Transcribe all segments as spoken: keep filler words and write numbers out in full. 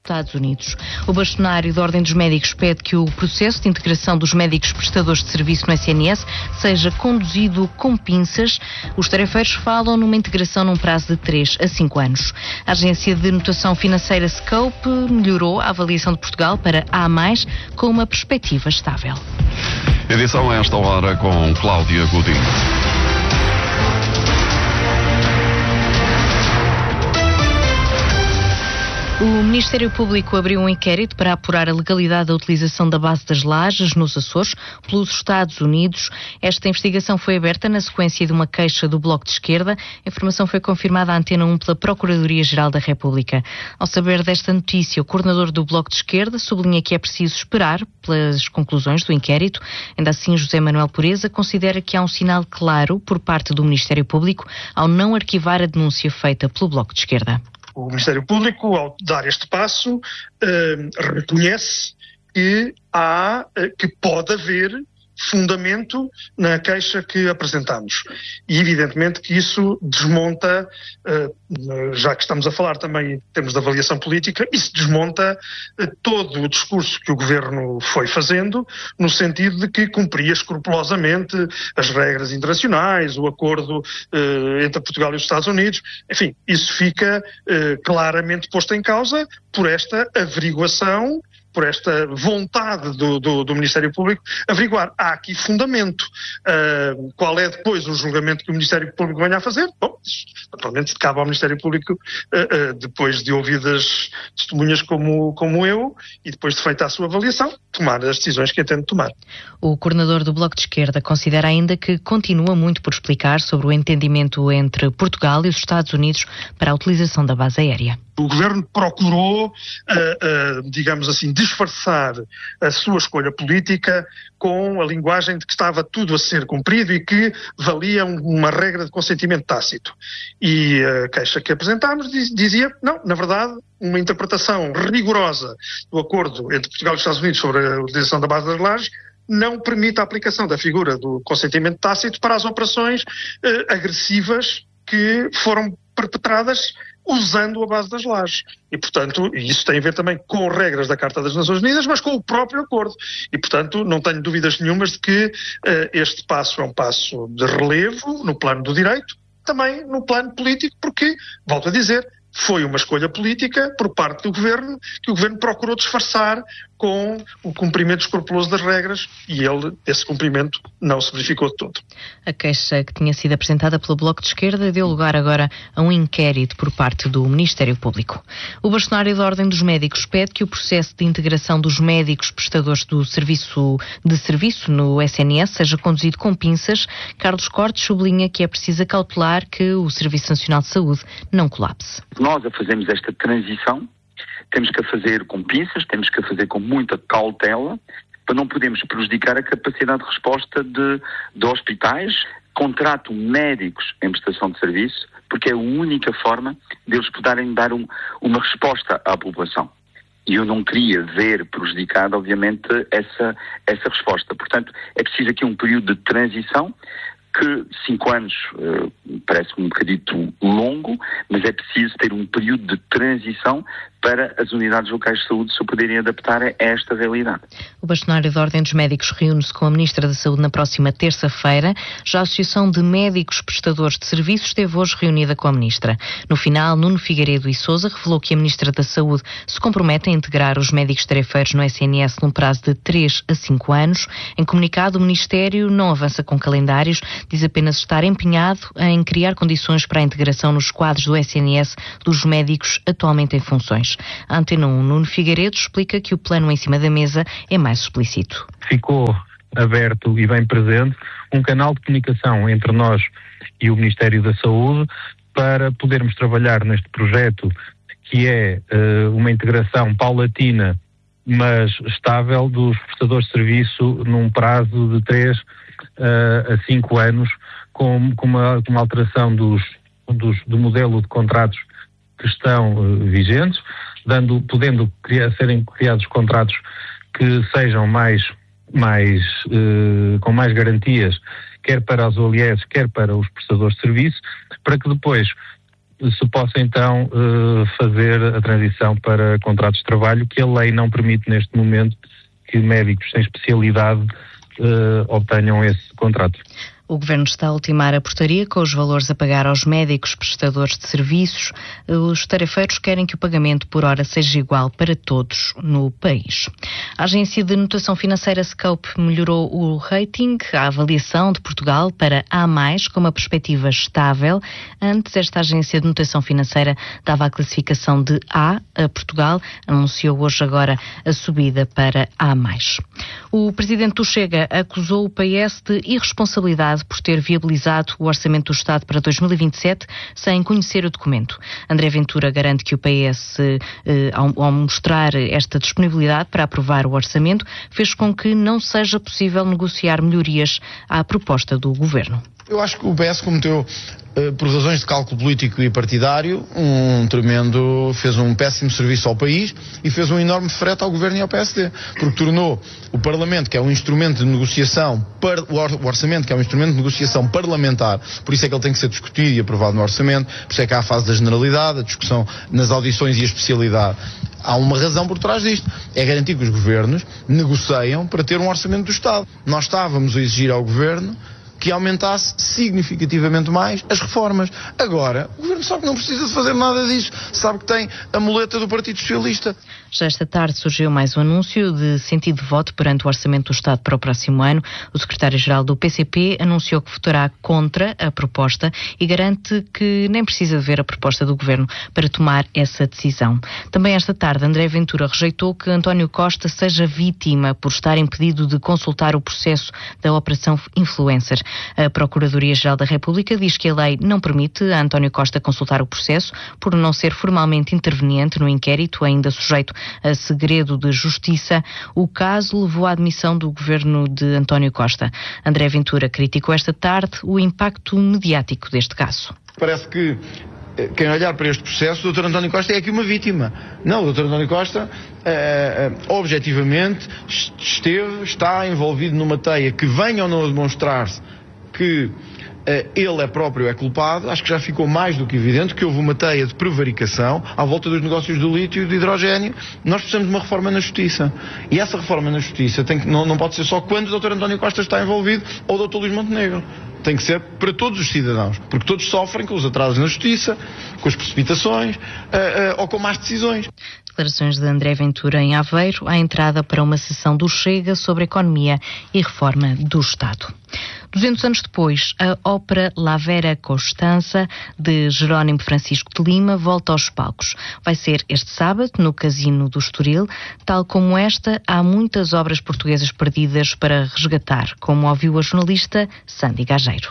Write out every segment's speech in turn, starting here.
Estados Unidos. O bastonário da Ordem dos Médicos pede que o processo de integração dos médicos prestadores de serviço no S N S seja conduzido com pinças. Os tarefeiros falam numa integração num prazo de três a cinco anos. A agência de notação financeira Scope melhorou a avaliação de Portugal para A mais, com uma perspectiva estável. Edição a esta hora com Cláudia Godinho. O Ministério Público abriu um inquérito para apurar a legalidade da utilização da base das lajes nos Açores pelos Estados Unidos. Esta investigação foi aberta na sequência de uma queixa do Bloco de Esquerda. A informação foi confirmada à Antena um pela Procuradoria-Geral da República. Ao saber desta notícia, o coordenador do Bloco de Esquerda sublinha que é preciso esperar pelas conclusões do inquérito. Ainda assim, José Manuel Pureza considera que há um sinal claro por parte do Ministério Público ao não arquivar a denúncia feita pelo Bloco de Esquerda. O Ministério Público, ao dar este passo, eh, reconhece que há, eh, que pode haver fundamento na queixa que apresentamos. E evidentemente que isso desmonta, eh, já que estamos a falar também em termos de avaliação política, isso desmonta eh, todo o discurso que o Governo foi fazendo, no sentido de que cumpria escrupulosamente as regras internacionais, o acordo eh, entre Portugal e os Estados Unidos. Enfim, isso fica eh, claramente posto em causa por esta averiguação, por esta vontade do, do, do Ministério Público averiguar. Há aqui fundamento. Uh, qual é depois o julgamento que o Ministério Público venha a fazer? Bom, naturalmente cabe ao Ministério Público, uh, uh, depois de ouvidas testemunhas como, como eu, e depois de feita a sua avaliação, tomar as decisões que entende tomar. O coordenador do Bloco de Esquerda considera ainda que continua muito por explicar sobre o entendimento entre Portugal e os Estados Unidos para a utilização da base aérea. O Governo procurou, uh, uh, digamos assim, disfarçar a sua escolha política com a linguagem de que estava tudo a ser cumprido e que valia uma regra de consentimento tácito. E a queixa que apresentámos dizia, não, na verdade, uma interpretação rigorosa do acordo entre Portugal e os Estados Unidos sobre a utilização da base das lajes não permite a aplicação da figura do consentimento tácito para as operações uh, agressivas que foram perpetradas usando a base das lajes. E, portanto, isso tem a ver também com regras da Carta das Nações Unidas, mas com o próprio acordo. E, portanto, não tenho dúvidas nenhumas de que uh, este passo é um passo de relevo no plano do direito, também no plano político, porque, volto a dizer, foi uma escolha política por parte do Governo, que o Governo procurou disfarçar com o cumprimento escrupuloso das regras, e ele, esse cumprimento não se verificou de todo. A queixa que tinha sido apresentada pelo Bloco de Esquerda deu lugar agora a um inquérito por parte do Ministério Público. O bastonário da Ordem dos Médicos pede que o processo de integração dos médicos prestadores do serviço de serviço no S N S seja conduzido com pinças. Carlos Cortes sublinha que é preciso acautelar que o Serviço Nacional de Saúde não colapse. Nós a fazemos esta transição, temos que a fazer com pinças, temos que a fazer com muita cautela, para não podermos prejudicar a capacidade de resposta de, de hospitais que contratam médicos em prestação de serviço, porque é a única forma deles poderem dar um, uma resposta à população. E eu não queria ver prejudicada, obviamente, essa, essa resposta. Portanto, é preciso aqui um período de transição, que cinco anos uh, parece um bocadito longo, mas é preciso ter um período de transição para as unidades locais de saúde se poderem adaptar a esta realidade. O bastonário da Ordem dos Médicos reúne-se com a Ministra da Saúde na próxima terça-feira. Já a Associação de Médicos Prestadores de Serviços esteve hoje reunida com a Ministra. No final, Nuno Figueiredo e Sousa revelou que a Ministra da Saúde se compromete a integrar os médicos tarefeiros no S N S num prazo de três a cinco anos. Em comunicado, o Ministério não avança com calendários, diz apenas estar empenhado em criar condições para a integração nos quadros do S N S dos médicos atualmente em funções. A Antena um, Nuno Figueiredo, explica que o plano em cima da mesa é mais explícito. Ficou aberto e bem presente um canal de comunicação entre nós e o Ministério da Saúde para podermos trabalhar neste projeto que é uh, uma integração paulatina, mas estável, dos prestadores de serviço num prazo de três uh, a cinco anos, com, com, uma, com uma alteração dos, dos, do modelo de contratos que estão uh, vigentes, dando, podendo criar, serem criados contratos que sejam mais, mais, uh, com mais garantias, quer para os O L S, quer para os prestadores de serviço, para que depois se possa então fazer a transição para contratos de trabalho, que a lei não permite neste momento que médicos sem especialidade obtenham esse contrato. O Governo está a ultimar a portaria com os valores a pagar aos médicos prestadores de serviços. Os tarefeiros querem que o pagamento por hora seja igual para todos no país. A agência de notação financeira Scope melhorou o rating, a avaliação de Portugal para A mais, com uma perspectiva estável. Antes, esta agência de notação financeira dava a classificação de A a Portugal. Anunciou hoje agora a subida para A mais. O presidente do Chega acusou o P S de irresponsabilidade por ter viabilizado o Orçamento do Estado para dois mil e vinte e sete sem conhecer o documento. André Ventura garante que o P S, eh, ao, ao mostrar esta disponibilidade para aprovar o orçamento, fez com que não seja possível negociar melhorias à proposta do Governo. Eu acho que o P S cometeu, uh, por razões de cálculo político e partidário, um tremendo, fez um péssimo serviço ao país e fez um enorme frete ao Governo e ao P S D, porque tornou o Parlamento, que é um instrumento de negociação, par, o Orçamento, que é um instrumento de negociação parlamentar, por isso é que ele tem que ser discutido e aprovado no Orçamento, por isso é que há a fase da generalidade, a discussão nas audições e a especialidade. Há uma razão por trás disto, é garantir que os governos negociam para ter um Orçamento do Estado. Nós estávamos a exigir ao Governo que aumentasse significativamente mais as reformas. Agora, o Governo sabe que não precisa de fazer nada disso, sabe que tem a muleta do Partido Socialista. Já esta tarde surgiu mais um anúncio de sentido de voto perante o Orçamento do Estado para o próximo ano. O secretário-geral do P C P anunciou que votará contra a proposta e garante que nem precisa de ver a proposta do Governo para tomar essa decisão. Também esta tarde, André Ventura rejeitou que António Costa seja vítima por estar impedido de consultar o processo da Operação Influencer. A Procuradoria-Geral da República diz que a lei não permite a António Costa consultar o processo por não ser formalmente interveniente no inquérito, ainda sujeito a segredo de justiça. O caso levou à admissão do governo de António Costa. André Ventura criticou esta tarde o impacto mediático deste caso. Parece que quem olhar para este processo, o doutor António Costa é aqui uma vítima. Não, o doutor António Costa, eh, objetivamente, esteve, está envolvido numa teia que venha ou não a demonstrar-se que eh, ele é próprio é culpado. Acho que já ficou mais do que evidente que houve uma teia de prevaricação à volta dos negócios do lítio e do hidrogénio. Nós precisamos de uma reforma na Justiça. E essa reforma na Justiça tem que, não, não pode ser só quando o doutor António Costa está envolvido ou o doutor Luís Montenegro. Tem que ser para todos os cidadãos, porque todos sofrem com os atrasos na Justiça, com as precipitações uh, uh, ou com más decisões. Declarações de André Ventura em Aveiro, à entrada para uma sessão do Chega sobre economia e reforma do Estado. duzentos anos depois, a ópera La Vera Costanza, de Jerónimo Francisco de Lima, volta aos palcos. Vai ser este sábado, no Casino do Estoril. Tal como esta, há muitas obras portuguesas perdidas para resgatar, como ouviu a jornalista Sandy Gageiro.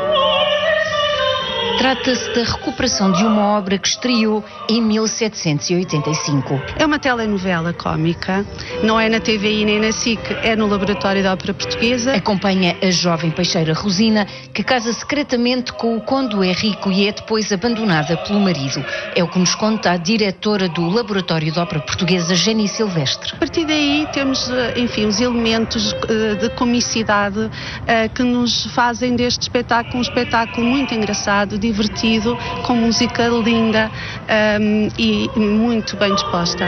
Trata-se da recuperação de uma obra que estreou em mil setecentos e oitenta e cinco. É uma telenovela cómica, não é na T V I nem na S I C, é no Laboratório da Ópera Portuguesa. Acompanha a jovem peixeira Rosina, que casa secretamente com o Conde Henrico e é depois abandonada pelo marido. É o que nos conta a diretora do Laboratório da Ópera Portuguesa, Jenny Silvestre. A partir daí temos, enfim, os elementos de comicidade que nos fazem deste espetáculo um espetáculo muito engraçado, divertido, com música linda um, e muito bem disposta.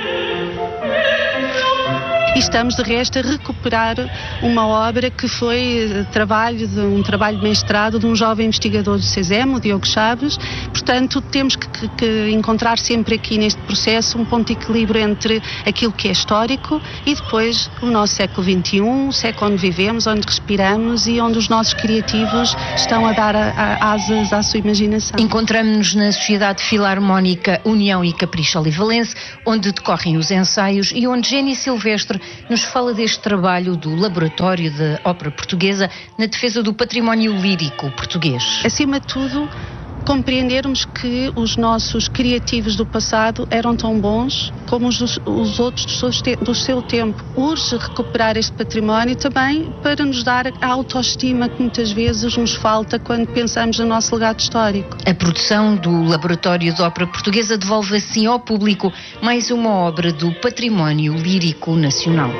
E estamos, de resto, a recuperar uma obra que foi trabalho de, um trabalho de mestrado de um jovem investigador do CESEM, o Diogo Chaves. Portanto, temos que, que, que encontrar sempre aqui neste processo um ponto de equilíbrio entre aquilo que é histórico e depois o nosso século vinte e um, o século onde vivemos, onde respiramos e onde os nossos criativos estão a dar a, a, asas à sua imaginação. Encontramos-nos na Sociedade Filarmónica União e Capricho Olivalense, onde decorrem os ensaios e onde Jenny Silvestre nos fala deste trabalho do Laboratório da Ópera Portuguesa na defesa do património lírico português. Acima de tudo, compreendermos que os nossos criativos do passado eram tão bons como os, os outros do seu, do seu tempo. Urge recuperar este património também para nos dar a autoestima que muitas vezes nos falta quando pensamos no nosso legado histórico. A produção do Laboratório da Ópera Portuguesa devolve assim ao público mais uma obra do património lírico nacional.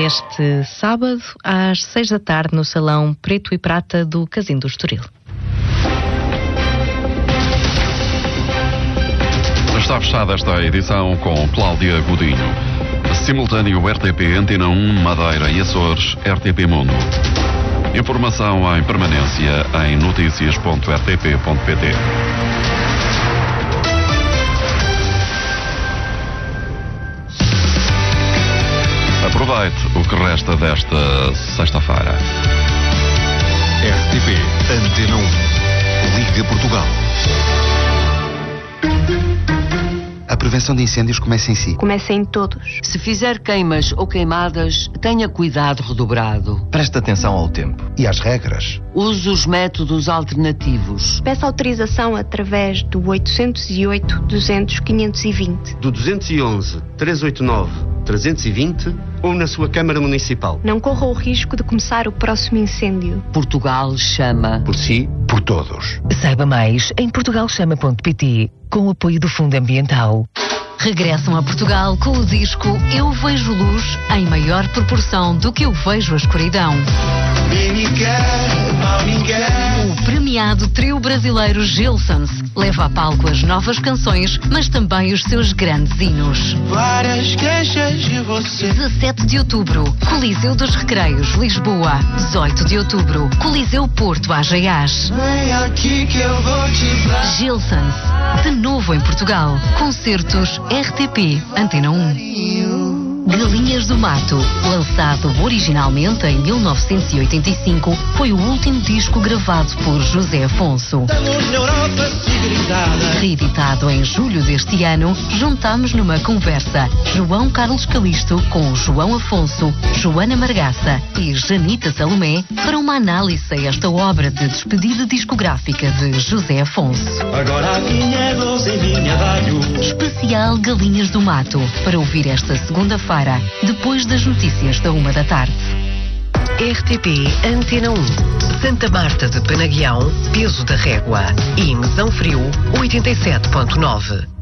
neste sábado, às seis da tarde, no Salão Preto e Prata do Casino do Estoril. Está fechada esta edição com Cláudia Godinho. Simultâneo R T P Antena um, Madeira e Açores, R T P Mundo. Informação em permanência em notícias ponto r t p ponto p t. Aproveite o que resta desta sexta-feira. R T P Antena um. Liga Portugal. A prevenção de incêndios começa em si. Começa em todos. Se fizer queimas ou queimadas, tenha cuidado redobrado. Preste atenção ao tempo e às regras. Use os métodos alternativos. Peça autorização através do oitocentos e oito, duzentos, quinhentos e vinte. Do duzentos e onze, trezentos e oitenta e nove, trezentos e vinte ou na sua Câmara Municipal. Não corra o risco de começar o próximo incêndio. Portugal chama. Por si, por todos. Saiba mais em portugal chama ponto p t, com o apoio do Fundo Ambiental. Regressam a Portugal com o disco Eu Vejo Luz em maior proporção do que eu vejo a escuridão. O premiado trio brasileiro Gilsons leva a palco as novas canções, mas também os seus grandes hinos. Várias queixas de você. dezassete de outubro, Coliseu dos Recreios, Lisboa. dezoito de outubro, Coliseu Porto, Ageiás. Vem aqui que eu vou te dar. Gilsons, de novo em Portugal. Concertos R T P Antena um. Galinhas do Mato, lançado originalmente em mil novecentos e oitenta e cinco, foi o último disco gravado por José Afonso. Reeditado em julho deste ano, juntamos numa conversa João Carlos Calisto com João Afonso, Joana Margaça e Janita Salomé para uma análise a esta obra de despedida discográfica de José Afonso. Agora a minha voz em minha rádio. Especial Galinhas do Mato, para ouvir esta segunda-feira, depois das notícias da uma da tarde. R T P Antena um. Santa Marta de Penaguião, Peso da Régua e Mesão Frio, oitenta e sete ponto nove.